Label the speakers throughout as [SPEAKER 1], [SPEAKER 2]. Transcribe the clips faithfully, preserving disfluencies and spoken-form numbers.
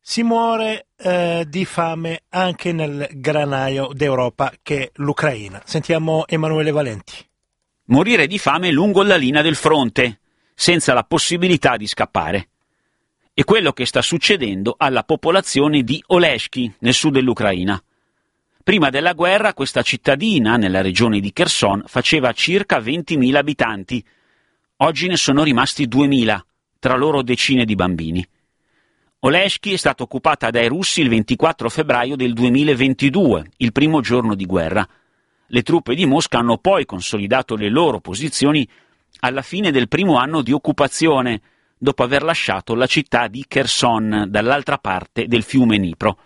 [SPEAKER 1] Si muore eh, di fame anche nel granaio d'Europa che è l'Ucraina. Sentiamo Emanuele Valenti.
[SPEAKER 2] Morire di fame lungo la linea del fronte, senza la possibilità di scappare. È quello che sta succedendo alla popolazione di Oleshky, nel sud dell'Ucraina. Prima della guerra questa cittadina, nella regione di Kherson, faceva circa ventimila abitanti. Oggi ne sono rimasti duemila, tra loro decine di bambini. Oleshky è stata occupata dai russi il ventiquattro febbraio del duemilaventidue, il primo giorno di guerra. Le truppe di Mosca hanno poi consolidato le loro posizioni alla fine del primo anno di occupazione, dopo aver lasciato la città di Kherson dall'altra parte del fiume Dnipro.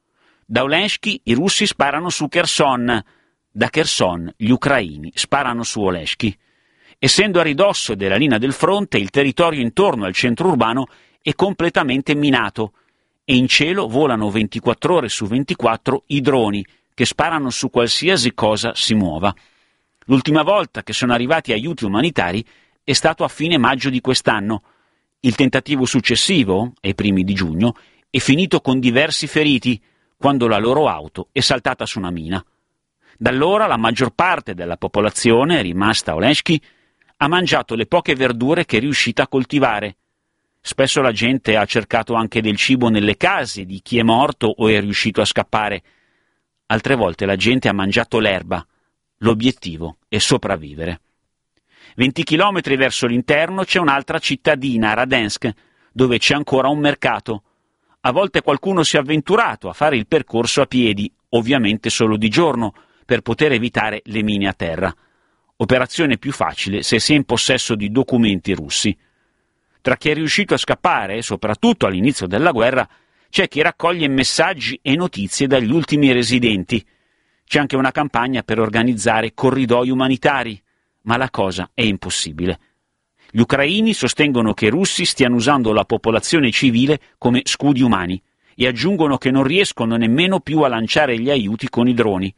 [SPEAKER 2] Da Oleshky i russi sparano su Kherson, da Kherson gli ucraini sparano su Oleshky. Essendo a ridosso della linea del fronte, il territorio intorno al centro urbano è completamente minato e in cielo volano ventiquattro ore su ventiquattro i droni che sparano su qualsiasi cosa si muova. L'ultima volta che sono arrivati aiuti umanitari è stato a fine maggio di quest'anno. Il tentativo successivo, ai primi di giugno, è finito con diversi feriti quando la loro auto è saltata su una mina. Da allora la maggior parte della popolazione rimasta a Oleshky ha mangiato le poche verdure che è riuscita a coltivare. Spesso la gente ha cercato anche del cibo nelle case di chi è morto o è riuscito a scappare. Altre volte la gente ha mangiato l'erba. L'obiettivo è sopravvivere. venti chilometri verso l'interno c'è un'altra cittadina, Radensk, dove c'è ancora un mercato. A volte qualcuno si è avventurato a fare il percorso a piedi, ovviamente solo di giorno, per poter evitare le mine a terra. Operazione più facile se si è in possesso di documenti russi. Tra chi è riuscito a scappare, soprattutto all'inizio della guerra, c'è chi raccoglie messaggi e notizie dagli ultimi residenti. C'è anche una campagna per organizzare corridoi umanitari, ma la cosa è impossibile. Gli ucraini sostengono che i russi stiano usando la popolazione civile come scudi umani e aggiungono che non riescono nemmeno più a lanciare gli aiuti con i droni.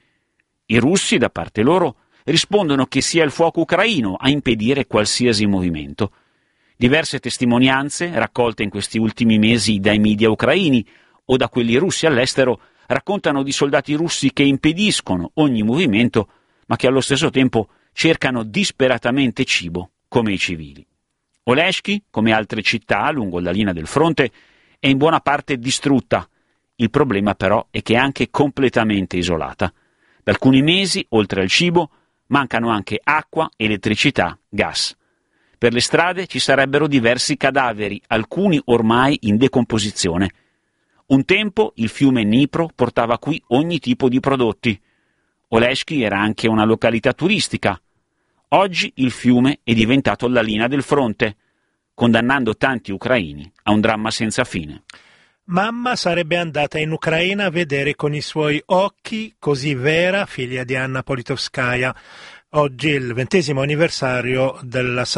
[SPEAKER 2] I russi, da parte loro, rispondono che sia il fuoco ucraino a impedire qualsiasi movimento. Diverse testimonianze, raccolte in questi ultimi mesi dai media ucraini o da quelli russi all'estero, raccontano di soldati russi che impediscono ogni movimento, ma che allo stesso tempo cercano disperatamente cibo, come i civili. Oleshky, come altre città lungo la linea del fronte, è in buona parte distrutta. Il problema però è che è anche completamente isolata. Da alcuni mesi, oltre al cibo, mancano anche acqua, elettricità, gas. Per le strade ci sarebbero diversi cadaveri, alcuni ormai in decomposizione. Un tempo il fiume Dnipro portava qui ogni tipo di prodotti. Oleshky era anche una località turistica. Oggi il fiume è diventato la linea del fronte, condannando tanti ucraini a un dramma senza fine.
[SPEAKER 1] Mamma sarebbe andata in Ucraina a vedere con i suoi occhi, così Vera, figlia di Anna Politovskaya. Oggi è il ventesimo anniversario della